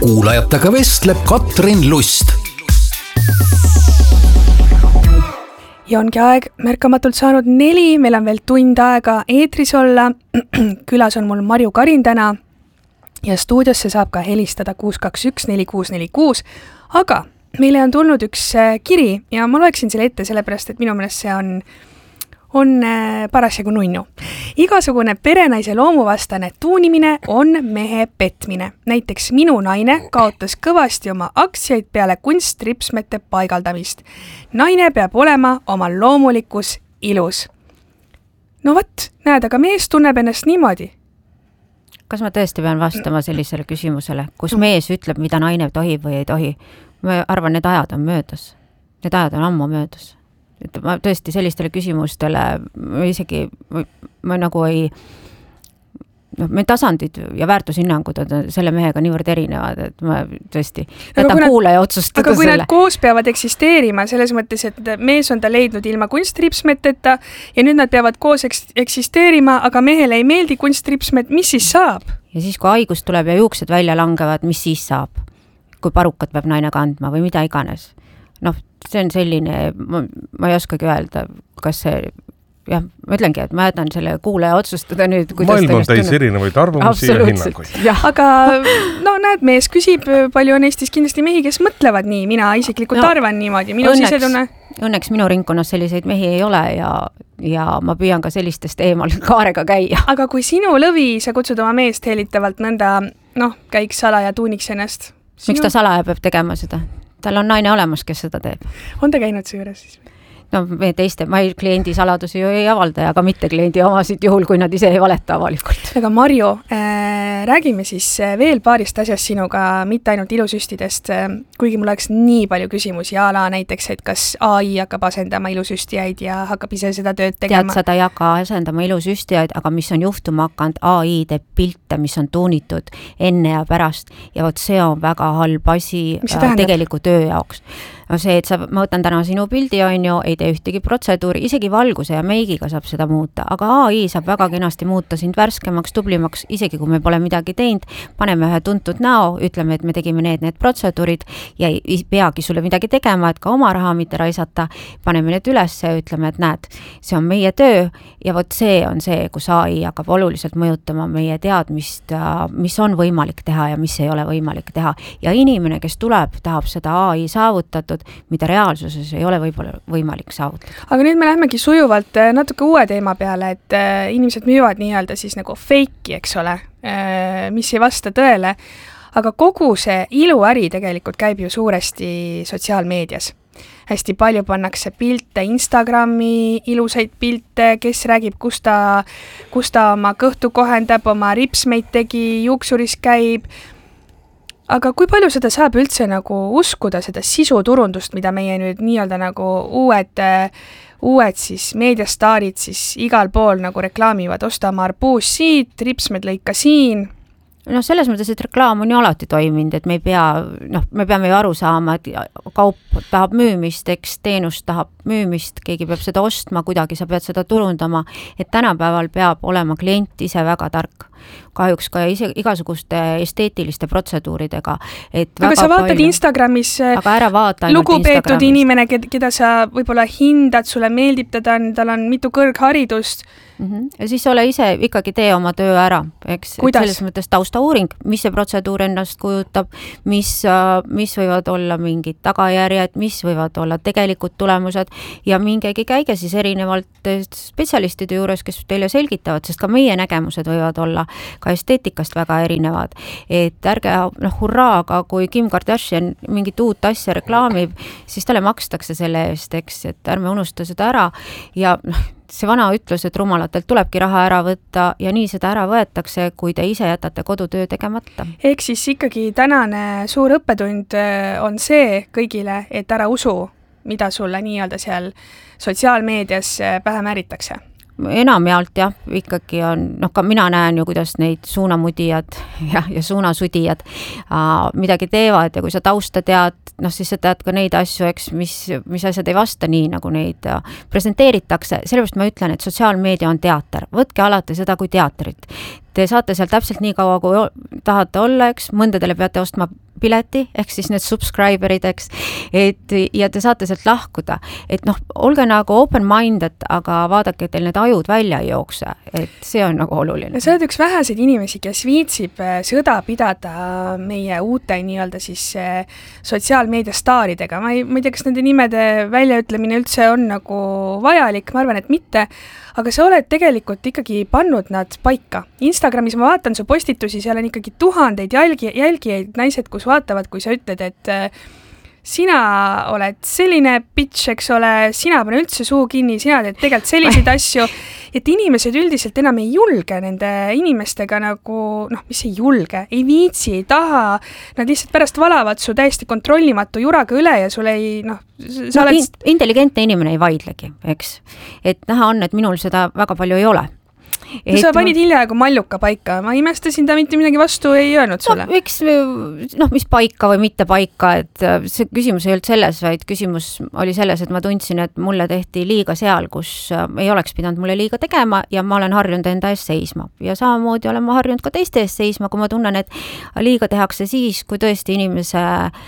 kuulajatega vestleb Katrin Lust. Ja ongi aeg märkamatult saanud 4, meil on veel tund aega eetris olla. Külas on mul Marju Karin täna ja stuudiosse saab ka helistada 621-4646, aga meile on tulnud üks kiri ja ma loeksin selle ette sellepärast, et minu meelest see on parasjagu nunnu. Igasugune perenaise loomuvastane tuunimine on mehe petmine. Näiteks minu naine kaotas kõvasti oma aktsiaid peale kunstripsmete paigaldamist. Naine peab olema oma loomulikus ilus. No võt, näed, aga mees tunneb ennast niimoodi. Kas ma tõesti pean vastama sellisele küsimusele, kus mees ütleb, mida naine tohib või ei tohi? Ma arvan, need ajad on möödas. Need ajad on ammu möödas. Et ma tõesti sellistele küsimustele ma nagu ei, me tasandid ja väärtushinnangud on selle mehega niivõrd erinevad, et ma tõesti jätan kuulaja otsustada aga kui nad koos peavad eksisteerima, selles mõttes, et mees on ta leidnud ilma kunstripsmeteta ja nüüd nad peavad koos eksisteerima, aga mehele ei meeldi kunstripsmet, mis siis saab? Ja siis, kui haigus tuleb ja juuksed välja langevad, mis siis saab? Kui parukat peab naine kandma või mida iganes? See on selline, ma ei oskagi öelda, kas see, jah, ma ütlengi, et ma jätan selle kuulaja otsustada nüüd, maailm on täis erinevaid arvamusi ja hinnanguid. Aga näed, mees küsib, palju on Eestis kindlasti mehi, kes mõtlevad nii, mina isiklikult arvan niimoodi, õnneks minu ringkonnas selliseid mehi ei ole ja ma püüan ka sellistest eemal kaarega käia. Aga kui sinu lõvi, sa kutsud oma meest helitavalt nõnda, käiks salaja tuuniks ennast. Miks ta salaja peab tegema seda? Tal on naine olemas, kes seda teeb. On ta käinud see juures siis? Ma kliendi saladusi ju ei avalda, aga mitte kliendi omasid juhul, kui nad ise ei valeta avalikult. Aga Marju, räägime siis veel paarist asjast sinuga, mitte ainult ilusüstidest, kuigi mul oleks nii palju küsimusi ala näiteks, et kas AI hakkab asendama ilusüstijaid ja hakkab ise seda tööd tegema. Tead, seda ei hakka asendama ilusüstijaid, aga mis on juhtuma hakanud, AI teeb pilte, mis on tuunitud enne ja pärast ja vot see on väga halb asi tegeliku töö jaoks. See, et ma võtan täna sinu pildi, ei tee ühtegi protseduuri, isegi valguse ja meigiga saab seda muuta, aga AI saab väga kenasti muuta sind värskemaks, tublimaks, isegi kui me pole midagi teinud, paneme ühe tuntud näo, ütleme, et me tegime need protseduurid ja ei peagi sulle midagi tegema, et ka oma raha mitte raisata, paneme need üles ja ütleme, et näed, see on meie töö ja vot see on see, kus AI hakkab oluliselt mõjutama meie teadmist, mis on võimalik teha ja mis ei ole võimalik teha. Ja inimene, kes tuleb, tahab seda AI saavutatud, mida reaalsuses ei ole võib-olla võimalik saavutada. Aga nüüd me lähemegi sujuvalt natuke uue teema peale, et inimesed müüvad nii-öelda siis nagu fake'i, eks ole, mis ei vasta tõele, aga kogu see iluäri tegelikult käib ju suuresti sotsiaalmeedias. Hästi palju pannakse pilte Instagrami, ilusaid pilte, kes räägib, kus ta oma kõhtu kohendab, oma ripsmeid tegi, juuksuris käib. Aga kui palju seda saab üldse nagu uskuda, seda sisuturundust, mida meie nüüd nii-öelda nagu uued siis meediastaarid siis igal pool nagu reklaamivad, osta oma arbuus siit, ripsmed lõika siin? Selles mõttes, et reklaam on ju alati toiminud, et me peame ju aru saama, et kaup tahab müümist, eks teenus tahab müümist, keegi peab seda ostma, kuidagi sa pead seda turundama, et tänapäeval peab olema klient ise väga tark. Kahjuks ka igasuguste esteetiliste protseduuridega. Aga sa vaatad Instagramis lugupeetud inimene, keda sa võib-olla hindad, sulle meeldib tal on mitu kõrgharidust. Ja siis ole ise ikkagi tee oma töö ära, eks? Selles mõttes taustauuring, mis see protseduur ennast kujutab, mis võivad olla mingid tagajärjed, mis võivad olla tegelikud tulemused ja mingegi käige siis erinevalt spetsialistide juures, kes teile selgitavad, sest ka meie nägemused võivad olla ka esteetikast väga erinevad. Et ärge hurraaga, kui Kim Kardashian mingit uut asja reklaamib, siis talle makstakse selle eest, eks, et ärme unusta seda ära ja see vana ütlus, et rumalatelt tulebki raha ära võtta ja nii seda ära võetakse, kui te ise jätate kodutöö tegemata. Ehk siis ikkagi tänane suur õppetund on see kõigile, et ära usu, mida sulle nii-öelda seal sotsiaalmeedias pähe määritakse. Enamjaolt jah, ikkagi on, ka mina näen ju, kuidas neid suunamudijad ja suunasudijad midagi teevad ja kui sa tausta tead, siis sa tead ka neid asju, eks, mis asjad ei vasta nii, nagu neid presenteeritakse. Sellepärast ma ütlen, et sotsiaalmeedia on teater. Võtke alati seda kui teatrit. Te saate seal täpselt nii kaua, kui tahate olla, eks, mõndadele peate ostma pileti, ehk siis need subscriberid, eks, ja te saate sealt lahkuda, et noh, olge nagu open-minded, aga vaadake, et teil need ajud välja ei jookse, et see on nagu oluline. Sa oled üks väheseid inimesi, kes viitsib sõda pidada meie uute nii-öelda siis sotsiaalmeedia staaridega. Ma ei tea, kas nende nimede väljaütlemine üldse on nagu vajalik, ma arvan, et mitte, aga sa oled tegelikult ikkagi pannud nad paika. Instagramis ma vaatan su postitusi, seal on ikkagi tuhandeid jälgijaid naised, kus vaatavad, kui sa ütled, et sina oled selline bitch, eks ole, sina pane üldse suu kinni, sina teed tegelikult selliseid asju, et inimesed üldiselt enam ei julge nende inimestega nagu, mis ei julge, ei viitsi, ei taha, nad lihtsalt pärast valavad su täiesti kontrollimatu juraga üle ja sul ei, intelligentne inimene ei vaidlegi, eks, et näha on, et minul seda väga palju ei ole. Sa panid hiljaaegu Malluka paika, ma imestasin, ta mitte midagi vastu ei öelnud sulle. Mis paika või mitte paika, et see küsimus ei olnud selles, vaid küsimus oli selles, et ma tundsin, et mulle tehti liiga seal, kus ei oleks pidanud mulle liiga tegema ja ma olen harjunud enda eest seisma. Ja samamoodi olen ma harjunud ka teiste eest seisma, kui ma tunnen, et liiga tehakse siis, kui tõesti inimese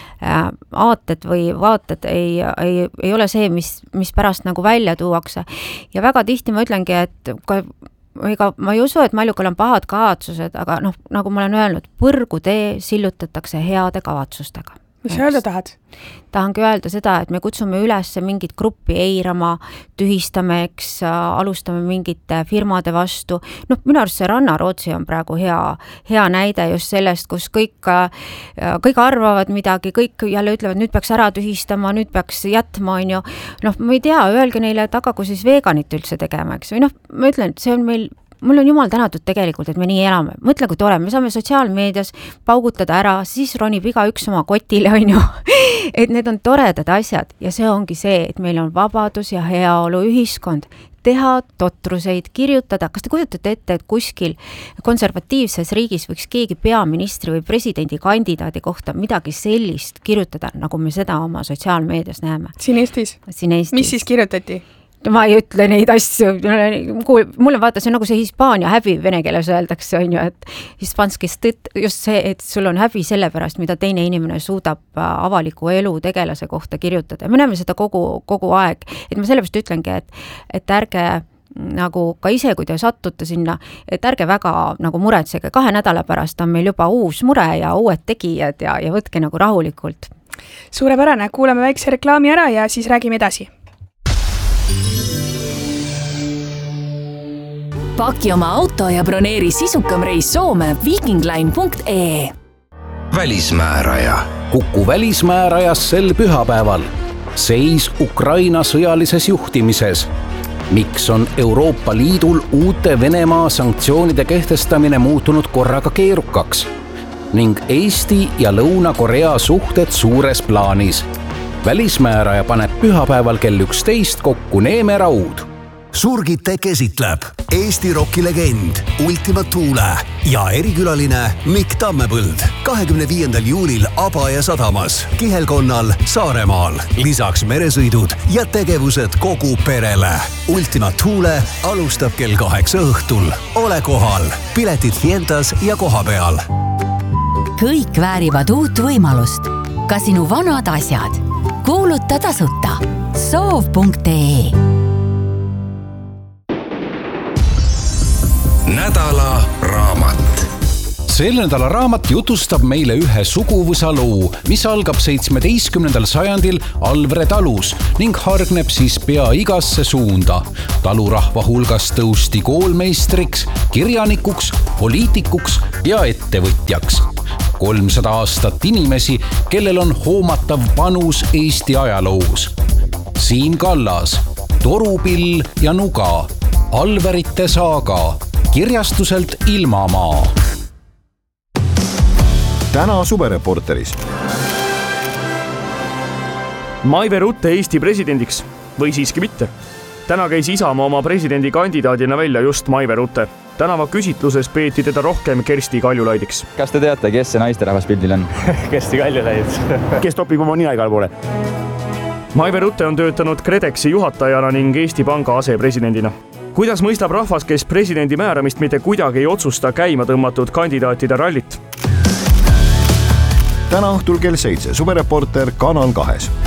aated või vaated ei ole see, mis pärast nagu välja tuuakse. Ja väga tihti ma ütlengi, et ma ei usu, et Mallukal on pahad kavatsused, aga nagu ma olen öelnud, põrgutee sillutatakse heade kavatsustega. Mis sa öelda tahad? Tahangi öelda seda, et me kutsume üles mingit gruppi eirama, tühistame, eks, alustame mingite firmade vastu. Minu arust see Rannarootsi on praegu hea näide just sellest, kus kõik arvavad midagi, kõik jälle ütlevad, nüüd peaks ära tühistama, nüüd peaks jätma, on ju. Ma ei tea, öelge neile tagagu siis veganit üldse tegema, eks. Või ma ütlen, et see on mul on jumal tänatud tegelikult, et me nii elame. Mõtle, kui tore, me saame sotsiaalmeedias paugutada ära, siis ronib iga üks oma kotile, on ju. Et need on toredad asjad ja see ongi see, et meil on vabadus ja heaolu ühiskond. Teha totruseid, kirjutada. Kas te kujutate ette, et kuskil konservatiivses riigis võiks keegi peaministri või presidendi kandidaadi kohta midagi sellist kirjutada, nagu me seda oma sotsiaalmeedias näeme? Siin Eestis? Mis siis kirjutati? Ma ei ütle neid asju, mulle vaata, see on nagu see Hispaania häbi vene keeles öeldakse, on ju, et hispanskis just see, et sul on häbi selle pärast, mida teine inimene suudab avaliku elu tegelase kohta kirjutada. Me näeme seda kogu aeg, et ma sellepärast ütlengi, et ärge nagu ka ise, kui te sattute sinna, et ärge väga nagu muretsege, 2 nädala pärast on meil juba uus mure ja uued tegijad ja võtke nagu rahulikult. Suurepärane, kuulame väikse reklaami ära ja siis räägime edasi. Paki oma auto ja broneeri sisukam reis Soome vikingline.ee. Välismääraja. Kuku välismäärajas sel pühapäeval. Seis Ukraina sõjalises juhtimises. Miks on Euroopa Liidul uute Venemaa sanktsioonide kehtestamine muutunud korraga keerukaks? Ning Eesti ja Lõuna-Korea suhted suures plaanis. Välismääraja paneb pühapäeval kell 11 kokku Neeme Raud. Surgite käsitleb Eesti rokilegend Ultima Thule ja erikülaline Mikk Tammepõld 25. juulil Abaja sadamas, Kihelkonnal, Saaremaal. Lisaks meresõidud ja tegevused kogu perele. Ultima Thule alustab kell 8 õhtul. Ole kohal. Piletid Fientas ja kohapeal. Kõik väärivad uut võimalust. Ka sinu vanad asjad. Kuuluta tasuta. Soov.ee. Nädala raamat. Selle nädala raamat jutustab meile ühe suguvõsa loo, mis algab 17. sajandil Alvre talus ning hargneb siis pea igasse suunda. Talurahva hulgas tõusti koolmeistriks, kirjanikuks, poliitikuks ja ettevõtjaks. 300 aastat inimesi, kellel on hoomatav panus Eesti ajaloos. Siim Kallas, Torupill ja Nuga, Alverite saaga, kirjastuselt Ilmamaa. Täna suvereporteris. Maive Rutte Eesti presidendiks või siiski mitte. Täna käis Isamaa oma presidendikandidaadina välja just Maive Rutte. Tänava küsitluses peeti teda rohkem Kersti Kaljulaidiks. Kas te teate, kes see naisterahvas pildil on? Kersti Kaljulaid. Kes topib oma nina igal poole? Maive Rutte on töötanud KredExi juhatajana ning Eesti Panga asepresidendina. Kuidas mõistab rahvas, kes presidendi määramist mitte kuidagi ei otsusta käima tõmmatud kandidaatide rallit? täna õhtul kell 7 Suvereporter Kanal 2.